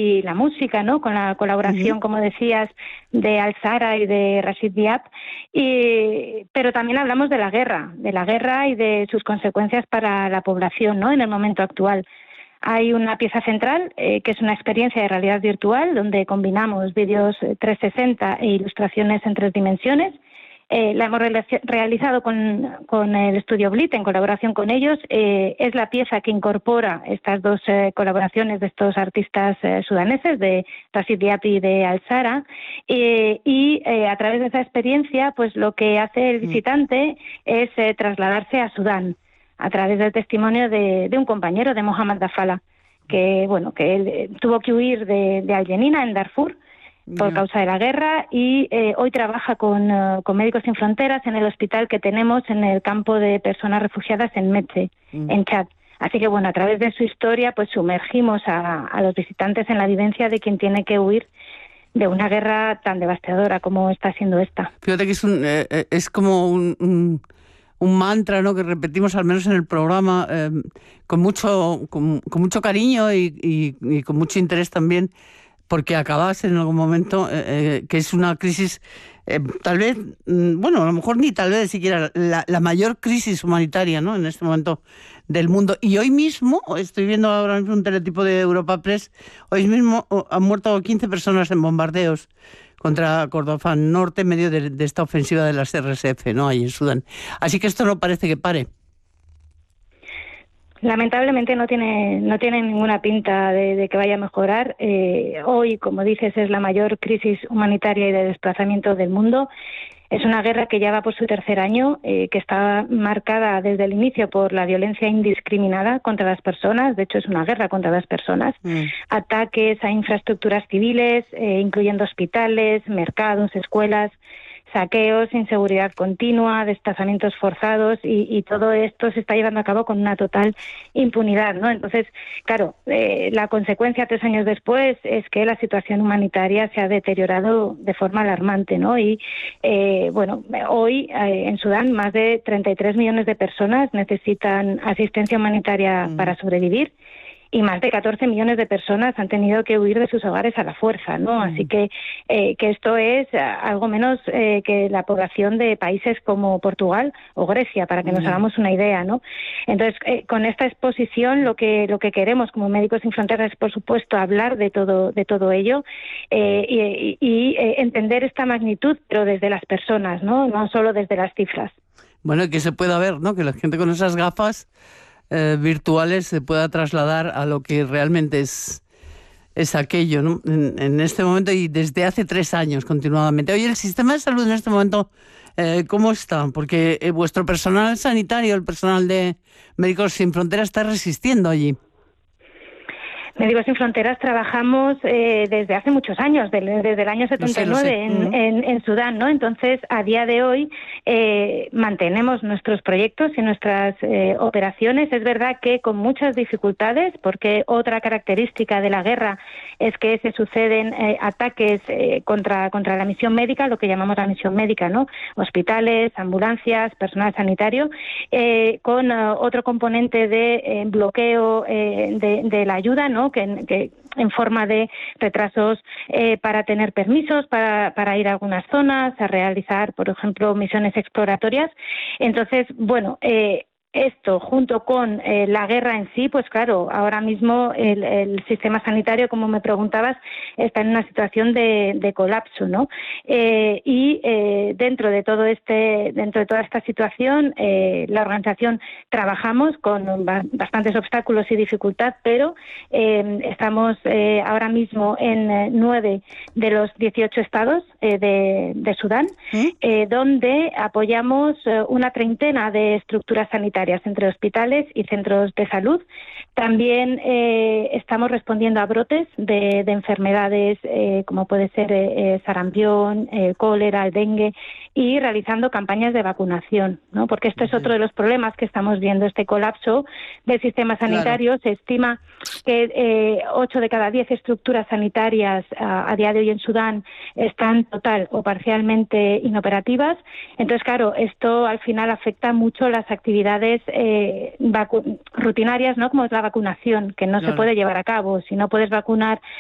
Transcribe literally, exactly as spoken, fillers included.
y la música, ¿no? Con la colaboración, uh-huh. como decías, de Al-Zahra y de Rashid Diab. Y, pero también hablamos de la guerra, de la guerra y de sus consecuencias para la población, ¿no? En el momento actual. Hay una pieza central, eh, que es una experiencia de realidad virtual, donde combinamos vídeos trescientos sesenta e ilustraciones en tres dimensiones. Eh, la hemos realizado con, con el estudio Blit, en colaboración con ellos. Eh, es la pieza que incorpora estas dos eh, colaboraciones de estos artistas eh, sudaneses, de Rashid Diab y de Al-Zahra. Eh, y eh, a través de esa experiencia, pues lo que hace el visitante es eh, trasladarse a Sudán, a través del testimonio de, de un compañero, de Mohamed Dafala, que bueno, que él eh, tuvo que huir de, de Al-Jenina, en Darfur, por yeah. causa de la guerra, y eh, hoy trabaja con, uh, con Médicos Sin Fronteras en el hospital que tenemos en el campo de personas refugiadas en Metze, mm. en Chad. Así que bueno, a través de su historia, pues sumergimos a, a los visitantes en la vivencia de quien tiene que huir de una guerra tan devastadora como está siendo esta. Fíjate que es, un, eh, es como un... un... un mantra, ¿no?, que repetimos al menos en el programa eh, con mucho con, con mucho cariño y, y, y con mucho interés también, porque acabas en algún momento eh, eh, que es una crisis, eh, tal vez, bueno, a lo mejor ni tal vez siquiera la, la mayor crisis humanitaria, ¿no?, en este momento del mundo. Y hoy mismo, estoy viendo ahora mismo un teletipo de Europa Press, hoy mismo han muerto quince personas en bombardeos contra Kordofán Norte en medio de, de esta ofensiva de las R S F, ¿no?, ahí en Sudán. Así que esto no parece que pare. Lamentablemente no tiene no tiene ninguna pinta de, de que vaya a mejorar. Eh, hoy, como dices, es la mayor crisis humanitaria y de desplazamiento del mundo. Es una guerra que ya va por su tercer año, eh, que está marcada desde el inicio por la violencia indiscriminada contra las personas. De hecho, es una guerra contra las personas. Mm. Ataques a infraestructuras civiles, eh, incluyendo hospitales, mercados, escuelas, saqueos, inseguridad continua, desplazamientos forzados, y, y todo esto se está llevando a cabo con una total impunidad, ¿no? Entonces, claro, eh, la consecuencia tres años después es que la situación humanitaria se ha deteriorado de forma alarmante, ¿no? Y, eh, bueno, hoy eh, en Sudán más de treinta y tres millones de personas necesitan asistencia humanitaria mm. para sobrevivir. Y más de catorce millones de personas han tenido que huir de sus hogares a la fuerza, ¿no? Mm. Así que eh, que esto es algo menos eh, que la población de países como Portugal o Grecia, para que mm. nos hagamos una idea, ¿no? Entonces, eh, con esta exposición lo que lo que queremos como Médicos Sin Fronteras es, por supuesto, hablar de todo de todo ello eh, y, y eh, entender esta magnitud, pero desde las personas, ¿no? No solo desde las cifras. Bueno, que se pueda ver, ¿no?, que la gente con esas gafas Eh, virtuales se pueda trasladar a lo que realmente es, es aquello, ¿no?, en, en este momento y desde hace tres años continuadamente. Oye, el sistema de salud en este momento, eh, ¿cómo está? Porque eh, vuestro personal sanitario, el personal de Médicos Sin Fronteras, está resistiendo allí. Médicos Sin Fronteras trabajamos eh, desde hace muchos años, de, desde el año setenta y nueve lo sé, lo sé. En, uh-huh. en, en Sudán, ¿no? Entonces, a día de hoy eh, mantenemos nuestros proyectos y nuestras eh, operaciones. Es verdad que con muchas dificultades, porque otra característica de la guerra es que se suceden eh, ataques eh, contra contra la misión médica, lo que llamamos la misión médica, ¿no? Hospitales, ambulancias, personal sanitario, eh, con uh, otro componente de eh, bloqueo eh, de, de la ayuda, ¿no?, Que, que en forma de retrasos eh, para tener permisos, para, para ir a algunas zonas, a realizar, por ejemplo, misiones exploratorias. Entonces, bueno, eh, esto junto con eh, la guerra en sí, pues claro, ahora mismo el, el sistema sanitario, como me preguntabas, está en una situación de, de colapso, ¿no? Eh, y eh, dentro de todo este, dentro de toda esta situación, eh, la organización trabajamos con ba- bastantes obstáculos y dificultad, pero eh, estamos eh, ahora mismo en eh, nueve de los dieciocho estados eh, de, de Sudán, ¿Mm? eh, donde apoyamos eh, una treintena de estructuras sanitarias entre hospitales y centros de salud. También eh, estamos respondiendo a brotes de, de enfermedades eh, como puede ser eh, sarampión, eh, cólera, el dengue, y realizando campañas de vacunación, ¿no? Porque este es otro de los problemas que estamos viendo, este colapso del sistema sanitario. Claro. Se estima que eh, ocho de cada diez estructuras sanitarias a, a día de hoy en Sudán están total o parcialmente inoperativas. Entonces, claro, esto al final afecta mucho las actividades eh, vacu- rutinarias, ¿no?, como es la vacunación, que no claro. se puede llevar a cabo. Si no puedes vacunar